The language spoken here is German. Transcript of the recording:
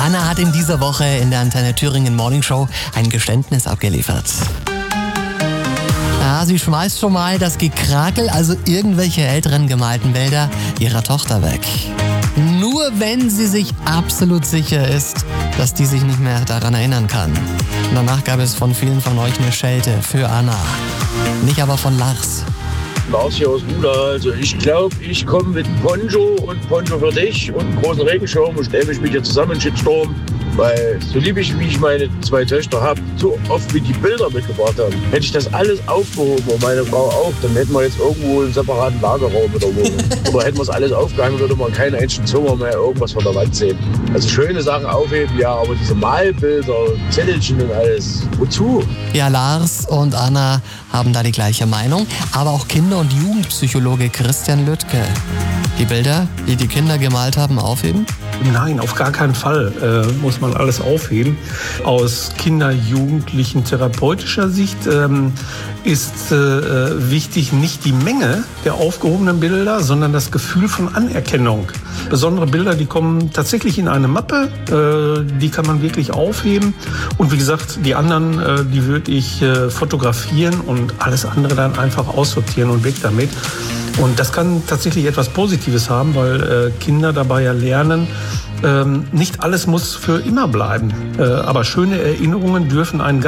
Anna hat in dieser Woche in der Antenne Thüringen Morning Show ein Geständnis abgeliefert. Ja, sie schmeißt schon mal das Gekrakel, also irgendwelche älteren gemalten Bilder, ihrer Tochter weg. Nur wenn sie sich absolut sicher ist, dass die sich nicht mehr daran erinnern kann. Und danach gab es von vielen von euch eine Schelte für Anna. Nicht aber von Lars. Lars hier aus Ruda. Also ich glaube, ich komme mit einem Poncho und Poncho für dich und einem großen Regenschirm und stelle mich mit dir zusammen in Shitstorm. Weil so lieb ich, wie ich meine 2 Töchter habe, so oft wie die Bilder mitgebracht haben, hätte ich das alles aufgehoben und meine Frau auch, dann hätten wir jetzt irgendwo einen separaten Lagerraum in der Wohnung. Oder hätten wir es alles aufgehangen, würde man keinen einzigen Zimmer mehr irgendwas von der Wand sehen. Also schöne Sachen aufheben, ja, aber diese Malbilder, Zettelchen und alles, wozu? Ja, Lars und Anna haben da die gleiche Meinung, aber auch Kinder- und Jugendpsychologe Christian Lüttke. Die Bilder, die die Kinder gemalt haben, aufheben? Nein, auf gar keinen Fall muss man alles aufheben. Aus kinder-jugendlichen therapeutischer Sicht ist wichtig nicht die Menge der aufgehobenen Bilder, sondern das Gefühl von Anerkennung. Besondere Bilder, die kommen tatsächlich in eine Mappe, die kann man wirklich aufheben. Und wie gesagt, die anderen, die würde ich fotografieren und alles andere dann einfach aussortieren und weg damit. Und das kann tatsächlich etwas Positives haben, weil Kinder dabei ja lernen, nicht alles muss für immer bleiben. Aber schöne Erinnerungen dürfen einen